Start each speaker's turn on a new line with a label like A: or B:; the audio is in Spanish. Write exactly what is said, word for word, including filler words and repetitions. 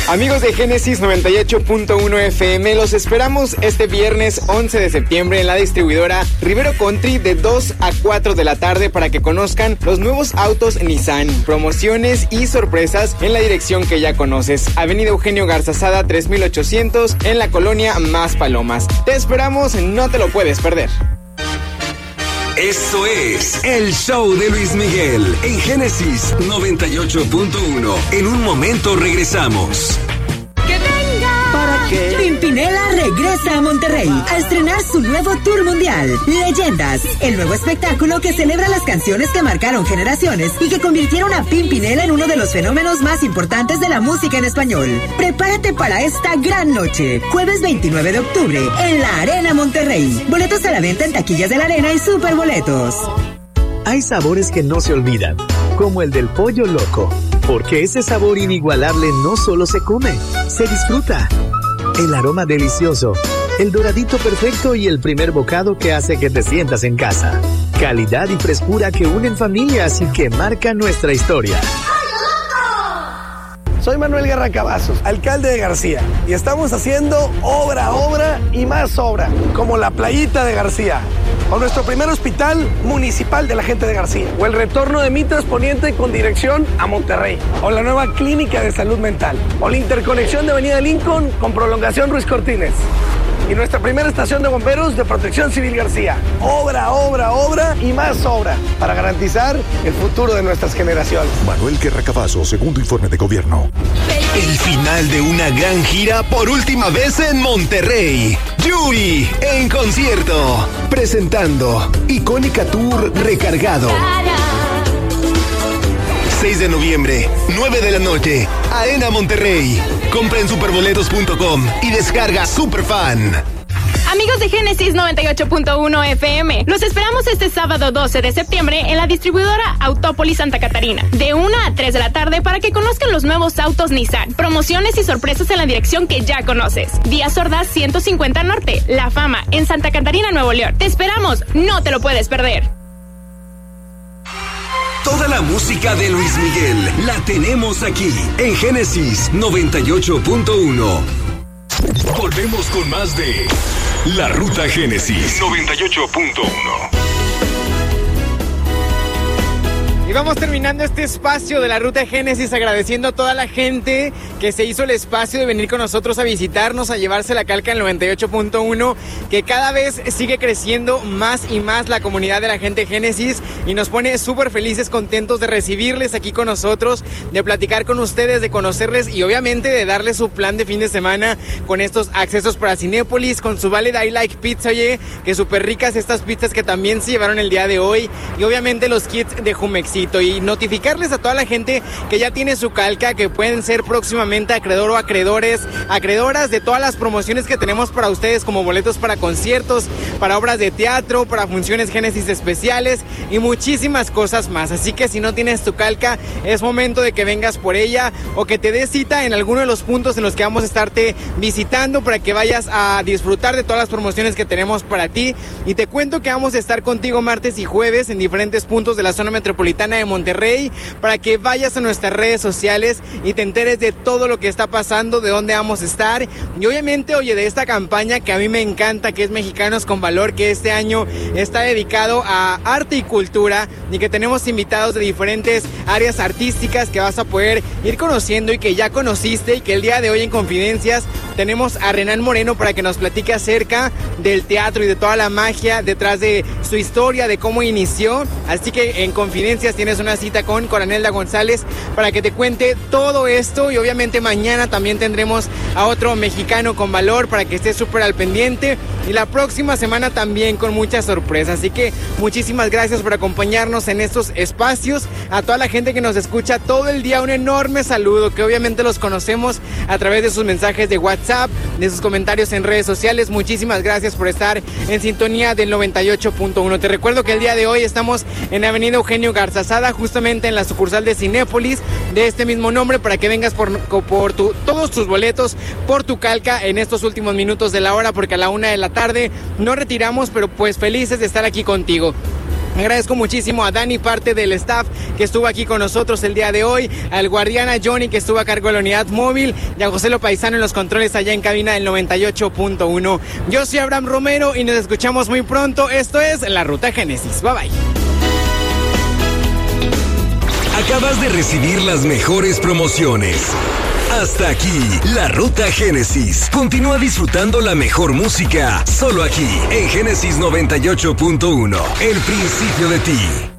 A: Amigos de Génesis noventa y ocho punto uno F M, los esperamos este viernes once de septiembre en la distribuidora Rivero Country de dos a cuatro de la tarde para que conozcan los nuevos autos Nissan, promociones y sorpresas en la dirección que ya conoces. Avenida Eugenio Garzazada tres mil ochocientos en la colonia Más Palomas. Te esperamos, no te lo puedes perder.
B: Esto es el show de Luis Miguel en Génesis noventa y ocho punto uno. En un momento regresamos.
C: ¡Que venga!
D: ¿Para qué?
C: Pimpinela regresa a Monterrey a estrenar su nuevo tour mundial, Leyendas, el nuevo espectáculo que celebra las canciones que marcaron generaciones y que convirtieron a Pimpinela en uno de los fenómenos más importantes de la música en español. Prepárate para esta gran noche, jueves veintinueve de octubre, en la Arena Monterrey. Boletos a la venta en taquillas de la Arena y Superboletos.
D: Hay sabores que no se olvidan, como el del pollo loco, porque ese sabor inigualable no solo se come, se disfruta. El aroma delicioso, el doradito perfecto y el primer bocado que hace que te sientas en casa. Calidad y frescura que unen familias y que marcan nuestra historia.
E: Soy Manuel Guerra Cavazos, alcalde de García, y estamos haciendo obra, obra y más obra, como la playita de García, o nuestro primer hospital municipal de la gente de García, o el retorno de Mitras Poniente con dirección a Monterrey, o la nueva clínica de salud mental, o la interconexión de Avenida Lincoln con prolongación Ruiz Cortines, y nuestra primera estación de bomberos de Protección Civil García. Obra, obra, obra y más obra para garantizar el futuro de nuestras generaciones.
F: Manuel Guerra Cavazos, segundo informe de gobierno.
B: El final de una gran gira por última vez en Monterrey. Yuri en concierto, presentando Icónica Tour Recargado. seis de noviembre, nueve de la noche, Arena Monterrey. Compra en superboletos punto com y descarga Superfan.
G: Amigos de Génesis noventa y ocho punto uno F M, los esperamos este sábado doce de septiembre en la distribuidora Autópolis Santa Catarina, de una a tres de la tarde para que conozcan los nuevos autos Nissan, promociones y sorpresas en la dirección que ya conoces. Díaz Ordaz ciento cincuenta Norte, La Fama, en Santa Catarina, Nuevo León. Te esperamos, no te lo puedes perder.
B: Toda la música de Luis Miguel la tenemos aquí en Génesis noventa y ocho punto uno. Volvemos con más de La Ruta Génesis noventa y ocho punto uno.
A: Y vamos terminando este espacio de la Ruta Génesis agradeciendo a toda la gente que se hizo el espacio de venir con nosotros a visitarnos, a llevarse la calca en noventa y ocho punto uno, que cada vez sigue creciendo más y más la comunidad de la gente Génesis y nos pone súper felices, contentos de recibirles aquí con nosotros, de platicar con ustedes, de conocerles y obviamente de darles su plan de fin de semana con estos accesos para Cinépolis, con su Valid I Like Pizza, oye, que súper ricas estas pizzas que también se llevaron el día de hoy y obviamente los kits de Jumexito. Y notificarles a toda la gente que ya tiene su calca, que pueden ser próximamente acreedor o acreedores, acreedoras de todas las promociones que tenemos para ustedes, como boletos para conciertos, para obras de teatro, para funciones Génesis especiales y muchísimas cosas más. Así que si no tienes tu calca, es momento de que vengas por ella o que te des cita en alguno de los puntos en los que vamos a estarte visitando para que vayas a disfrutar de todas las promociones que tenemos para ti. Y te cuento que vamos a estar contigo martes y jueves en diferentes puntos de la zona metropolitana de Monterrey para que vayas a nuestras redes sociales y te enteres de todo lo que está pasando, de dónde vamos a estar y obviamente, oye, de esta campaña que a mí me encanta, que es Mexicanos con Valor, que este año está dedicado a arte y cultura y que tenemos invitados de diferentes áreas artísticas que vas a poder ir conociendo y que ya conociste y que el día de hoy en Confidencias tenemos a Renan Moreno para que nos platique acerca del teatro y de toda la magia detrás de su historia, de cómo inició. Así que en Confidencias tienes una cita con Coranelda González para que te cuente todo esto y obviamente mañana también tendremos a otro Mexicano con Valor para que estés súper al pendiente y la próxima semana también con muchas sorpresas. Así que muchísimas gracias por acompañarnos en estos espacios. A toda la gente que nos escucha todo el día, un enorme saludo, que obviamente los conocemos a través de sus mensajes de WhatsApp, de sus comentarios en redes sociales. Muchísimas gracias por estar en sintonía del noventa y ocho punto uno. Te recuerdo que el día de hoy estamos en Avenida Eugenio Garzazada, justamente en la sucursal de Cinépolis de este mismo nombre, para que vengas por, por tu, todos tus boletos por tu calca en estos últimos minutos de la hora, porque a la una de la tarde nos retiramos, pero pues felices de estar aquí contigo. Agradezco muchísimo a Dani, parte del staff que estuvo aquí con nosotros el día de hoy, al guardián, a Johnny, que estuvo a cargo de la unidad móvil, y a José Lo Paisano en los controles allá en cabina del noventa y ocho punto uno. Yo soy Abraham Romero y nos escuchamos muy pronto. Esto es La Ruta Génesis. Bye bye.
B: Acabas de recibir las mejores promociones. Hasta aquí, La Ruta Génesis. Continúa disfrutando la mejor música, solo aquí, en Génesis noventa y ocho punto uno. El principio de ti.